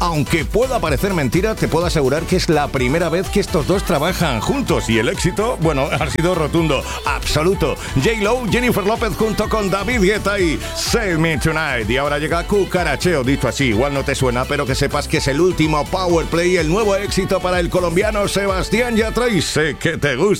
Aunque pueda parecer mentira, te puedo asegurar que es la primera vez que estos dos trabajan juntos y el éxito, bueno, ha sido rotundo, absoluto. J-Lo, Jennifer López junto con David Guetta y Save Me Tonight. Y ahora llega Cucaracheo, dicho así, igual no te suena, pero que sepas que es el último Power Play, el nuevo éxito para el colombiano Sebastián Yatra, y sé que te gusta.